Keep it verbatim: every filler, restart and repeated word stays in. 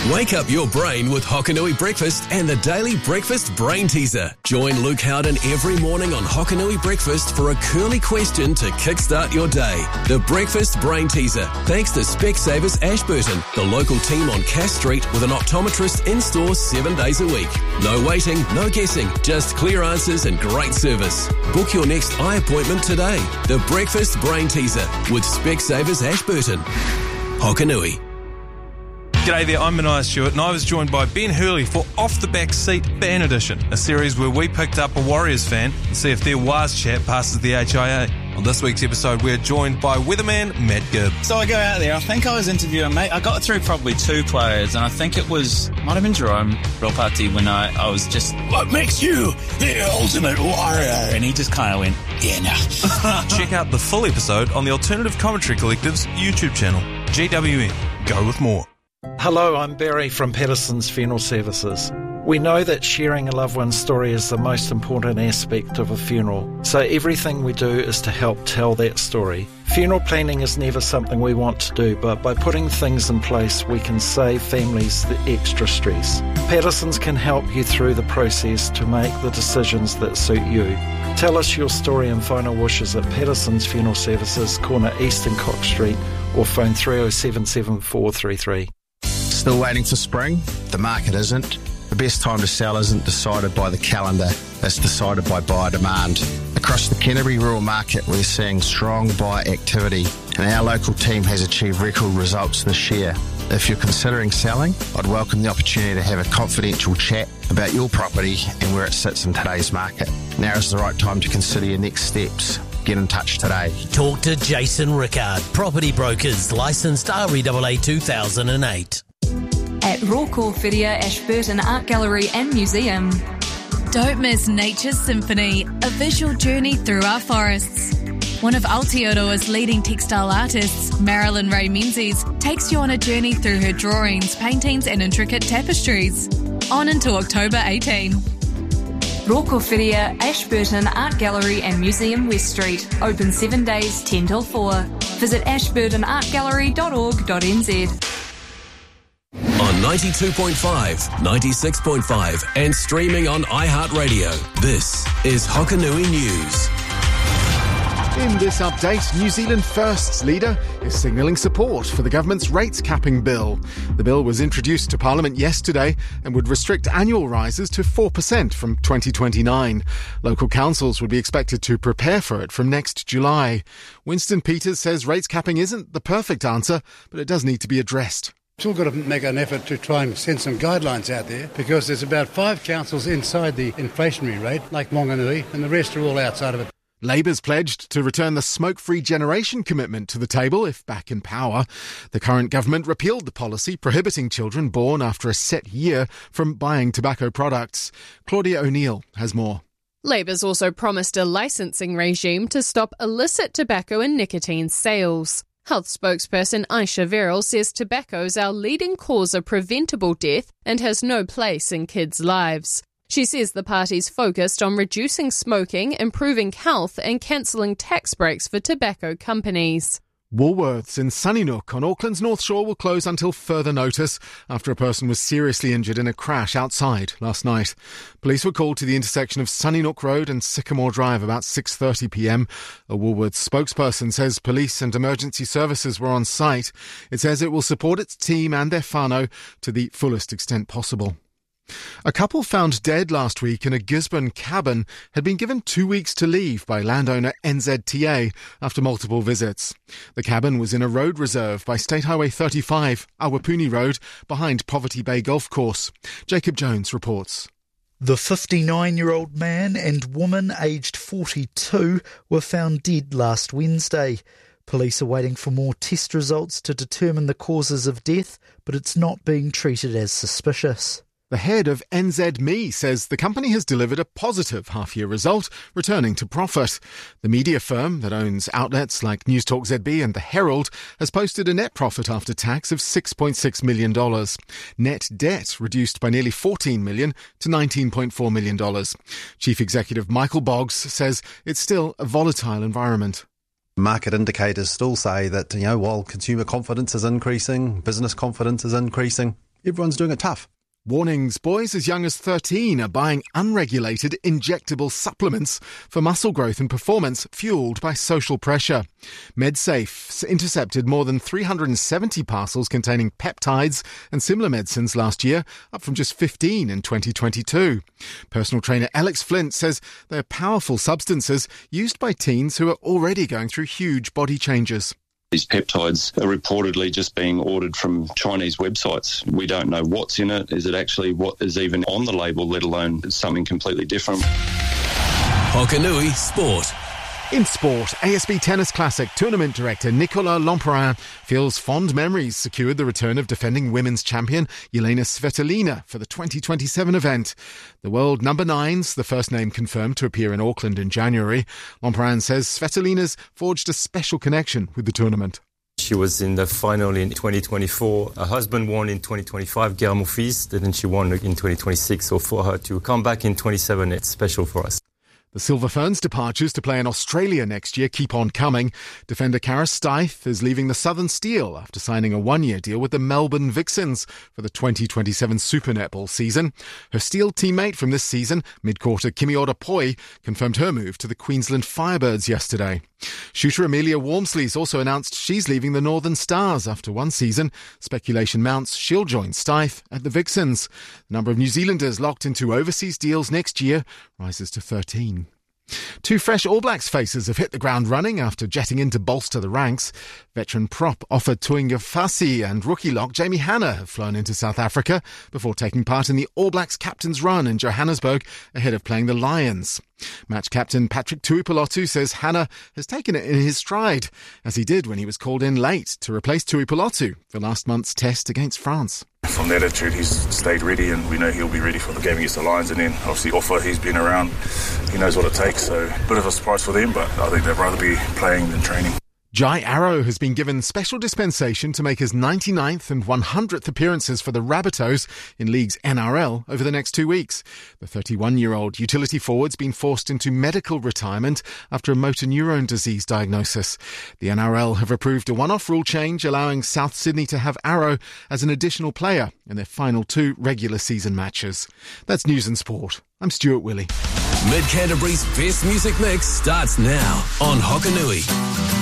Wake up your brain with Hokanui Breakfast and the Daily Breakfast Brain Teaser. Join Luke Howden every morning on Hokanui Breakfast for a curly question to kickstart your day. The Breakfast Brain Teaser, thanks to Specsavers Ashburton, the local team on Cass Street with an optometrist in-store seven days a week. No waiting, no guessing, just clear answers and great service. Book your next eye appointment today. The Breakfast Brain Teaser with Specsavers Ashburton. Hokanui. G'day there, I'm Mania Stewart and I was joined by Ben Hurley for Off the Back Seat Fan Edition, a series where we picked up a Warriors fan and see if their Waz chat passes the H I A. On this week's episode, we're joined by weatherman Matt Gibb. So I go out there, I think I was interviewing, mate, I got through probably two players, and I think it was, might have been Jerome Ropati when I, I was just, what makes you the ultimate warrior? And he just kind of went, yeah, no. Check out the full episode on the Alternative Commentary Collective's YouTube channel. G W N, go with more. Hello, I'm Barry from Patterson's Funeral Services. We know that sharing a loved one's story is the most important aspect of a funeral, so everything we do is to help tell that story. Funeral planning is never something we want to do, but by putting things in place, we can save families the extra stress. Patterson's can help you through the process to make the decisions that suit you. Tell us your story and final wishes at Patterson's Funeral Services, corner East and Cox Street, or phone three oh seven seven four three three. Still waiting for spring? The market isn't. The best time to sell isn't decided by the calendar, it's decided by buyer demand. Across the Canterbury rural market, we're seeing strong buyer activity, and our local team has achieved record results this year. If you're considering selling, I'd welcome the opportunity to have a confidential chat about your property and where it sits in today's market. Now is the right time to consider your next steps. Get in touch today. Talk to Jason Rickard, Property Brokers, licensed R E A A two thousand eight. At Rawcore Whiria Ashburton Art Gallery and Museum. Don't miss Nature's Symphony, a visual journey through our forests. One of Aotearoa's leading textile artists, Marilyn Ray Menzies, takes you on a journey through her drawings, paintings and intricate tapestries. On until October eighteenth. Rawcore Whiria Ashburton Art Gallery and Museum West Street. Open seven days, ten till four. Visit ashburton art gallery dot org dot n z. On ninety-two point five, ninety-six point five and streaming on iHeartRadio. This is Hokanui News. In this update, New Zealand First's leader is signalling support for the government's rates capping bill. The bill was introduced to Parliament yesterday and would restrict annual rises to four percent from twenty twenty-nine. Local councils would be expected to prepare for it from next July. Winston Peters says rates capping isn't the perfect answer, but it does need to be addressed. Still got to make an effort to try and send some guidelines out there, because there's about five councils inside the inflationary rate, like Wanganui, and the rest are all outside of it. Labour's pledged to return the smoke-free generation commitment to the table if back in power. The current government repealed the policy prohibiting children born after a set year from buying tobacco products. Claudia O'Neill has more. Labour's also promised a licensing regime to stop illicit tobacco and nicotine sales. Health spokesperson Aisha Verrill says tobacco is our leading cause of preventable death and has no place in kids' lives. She says the party's focused on reducing smoking, improving health and cancelling tax breaks for tobacco companies. Woolworths in Sunnysnook on Auckland's North Shore will close until further notice after a person was seriously injured in a crash outside last night. Police were called to the intersection of Sunnysnook Road and Sycamore Drive about six thirty p m. A Woolworths spokesperson says police and emergency services were on site. It says it will support its team and their whānau to the fullest extent possible. A couple found dead last week in a Gisborne cabin had been given two weeks to leave by landowner N Z T A after multiple visits. The cabin was in a road reserve by State Highway thirty-five, Awapuni Road, behind Poverty Bay Golf Course. Jacob Jones reports. The fifty-nine-year-old man and woman aged forty-two were found dead last Wednesday. Police are waiting for more test results to determine the causes of death, but it's not being treated as suspicious. The head of N Z M E says the company has delivered a positive half-year result, returning to profit. The media firm that owns outlets like Newstalk Z B and The Herald has posted a net profit after tax of six point six million dollars. Net debt reduced by nearly fourteen million dollars to nineteen point four million dollars. Chief Executive Michael Boggs says it's still a volatile environment. Market indicators still say that, you know, while consumer confidence is increasing, business confidence is increasing, everyone's doing it tough. Warnings, boys as young as thirteen are buying unregulated injectable supplements for muscle growth and performance fueled by social pressure. MedSafe intercepted more than three hundred seventy parcels containing peptides and similar medicines last year, up from just fifteen in twenty twenty-two. Personal trainer Alex Flint says they're powerful substances used by teens who are already going through huge body changes. These peptides are reportedly just being ordered from Chinese websites. We don't know what's in it. Is it actually what is even on the label, let alone something completely different? Hokanui Sport. In sport, A S B Tennis Classic tournament director Nicolas Lempereur feels fond memories secured the return of defending women's champion Jelena Svitolina for the twenty twenty-seven event. The world number nine's the first name confirmed to appear in Auckland in January. Lempereur says Svitolina's forged a special connection with the tournament. She was in the final in twenty twenty-four. Her husband won in twenty twenty-five, Guillermo Fils, then she won in twenty twenty-six. So for her to come back in twenty-seven, it's special for us. The Silver Ferns' departures to play in Australia next year keep on coming. Defender Cara Stith is leaving the Southern Steel after signing a one-year deal with the Melbourne Vixens for the twenty twenty-seven Super Netball season. Her Steel teammate from this season, mid-quarter Kimi-Ora Poi, confirmed her move to the Queensland Firebirds yesterday. Shooter Amelia Walmsley's also announced she's leaving the Northern Stars after one season. Speculation mounts she'll join Stith at the Vixens. The number of New Zealanders locked into overseas deals next year rises to thirteen. Two fresh All Blacks faces have hit the ground running after jetting in to bolster the ranks. Veteran prop Ofa Tuingafasi and rookie lock Jamie Hanna have flown into South Africa before taking part in the All Blacks captain's run in Johannesburg ahead of playing the Lions. Match captain Patrick Tuipulotu says Hanna has taken it in his stride, as he did when he was called in late to replace Tuipulotu for last month's test against France. From that attitude, he's stayed ready, and we know he'll be ready for the game against the Lions. And then, obviously, Ofa, he's been around, he knows what it takes. So, a bit of a surprise for them, but I think they'd rather be playing than training. Jai Arrow has been given special dispensation to make his ninety-ninth and one hundredth appearances for the Rabbitohs in League's N R L over the next two weeks. The thirty-one-year-old utility forward's been forced into medical retirement after a motor neurone disease diagnosis. The N R L have approved a one-off rule change allowing South Sydney to have Arrow as an additional player in their final two regular season matches. That's News and Sport. I'm Stuart Willey. Mid Canterbury's best music mix starts now on Hokanui.